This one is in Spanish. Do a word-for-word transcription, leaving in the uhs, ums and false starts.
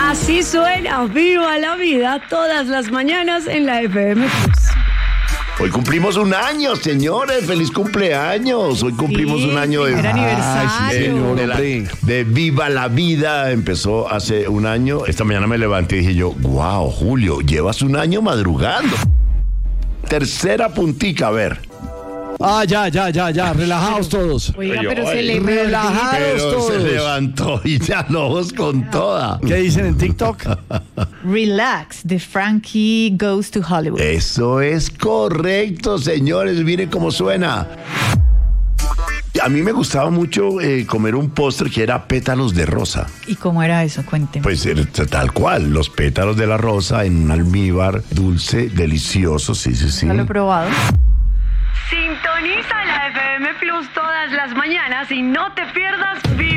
Así suena Viva la Vida todas las mañanas en la F M Plus. Hoy cumplimos un año, señores. ¡Feliz cumpleaños! Hoy cumplimos Sí, un año de, primer aniversario. Ay, sí, señor, de, la- de Viva la Vida. Empezó hace un año. Esta mañana me levanté y dije yo, wow, Julio, llevas un año madrugando. Tercera puntica, a ver. Ah, ya, ya, ya, ya, relajados todos. Oiga, Yo, pero se ay, le relajados Pero todos. se levantó y ya los con toda. ¿Qué dicen en TikTok? Relax, de Frankie Goes to Hollywood. Eso es correcto, señores. Miren cómo suena. A mí me gustaba mucho eh, comer un postre que era pétalos de rosa. ¿Y cómo era eso? Cuénteme. Pues era tal cual, los pétalos de la rosa en un almíbar dulce, delicioso, sí, sí, sí. ¿No lo he probado? Sintoniza la F M Plus todas las mañanas y no te pierdas Viva